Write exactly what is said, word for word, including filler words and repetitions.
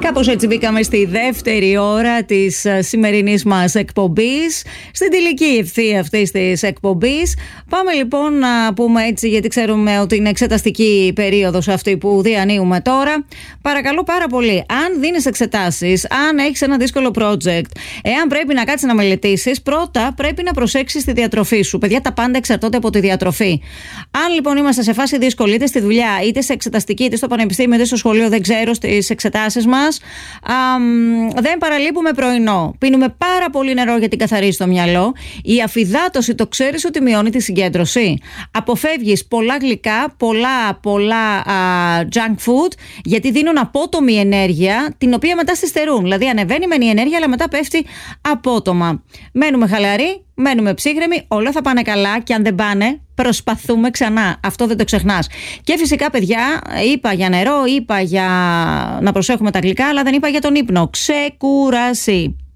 Κάπως έτσι μπήκαμε στη δεύτερη ώρα της σημερινής μας εκπομπής, στην τελική ευθεία αυτής της εκπομπής. Πάμε λοιπόν να πούμε έτσι, γιατί ξέρουμε ότι είναι εξεταστική περίοδος αυτή που διανύουμε τώρα. Παρακαλώ πάρα πολύ, αν δίνεις εξετάσεις, αν έχεις ένα δύσκολο project, εάν πρέπει να κάτσεις να μελετήσεις, πρώτα πρέπει να προσέξεις τη διατροφή σου. Παιδιά, τα πάντα εξαρτώνται από τη διατροφή. Αν λοιπόν είμαστε σε φάση δύσκολη, είτε στη δουλειά, είτε σε εξεταστική, είτε στο πανεπιστήμιο, είτε στο σχολείο, δεν ξέρω, στις εξετάσεις μας, α, δεν παραλείπουμε πρωινό. Πίνουμε πάρα πολύ νερό γιατί καθαρίζει το μυαλό. Η αφυδάτωση, το ξέρεις ότι μειώνει τη συγκέντρωση. Αποφεύγεις πολλά γλυκά, πολλά, πολλά α, junk food, γιατί δίνουν απότομη ενέργεια, την οποία μετά στη στερούν. Δηλαδή ανεβαίνει μεν η ενέργεια, αλλά μετά πέφτει απότομα. Μένουμε χαλαροί, μένουμε ψύχρεμοι, όλα θα πάνε καλά, και αν δεν πάνε, προσπαθούμε ξανά. Αυτό δεν το ξεχνάς. Και φυσικά, παιδιά, είπα για νερό, είπα για να προσέχουμε τα γλυκά, αλλά δεν είπα για τον ύπνο. Ξεκούραση.